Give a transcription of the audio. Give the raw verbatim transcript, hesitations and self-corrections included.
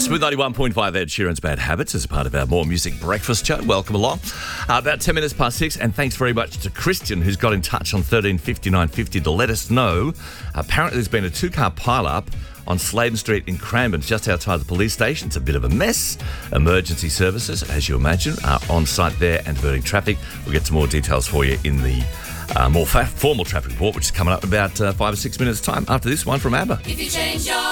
Smooth ninety-one point five, Ed Sheeran's Bad Habits as a part of our More Music Breakfast show. Welcome along. Uh, about ten minutes past six, and thanks very much to Christian, who's got in touch on thirteen fifty-nine fifty to let us know. Apparently there's been a two-car pile-up on Sladen Street in Cranbourne, just outside the police station. It's a bit of a mess. Emergency services, as you imagine, are on site there and diverting traffic. We'll get some more details for you in the Uh, more fa- formal traffic report, which is coming up in about uh, five or six minutes' time after this one from ABBA. If you change your